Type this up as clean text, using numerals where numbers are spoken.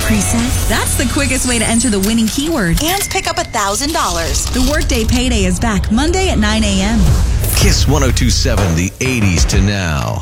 preset? That's the quickest way to enter the winning keyword And pick up $1,000. The Workday Payday is back Monday at 9 a.m. Kiss 102.7, the 80s to now.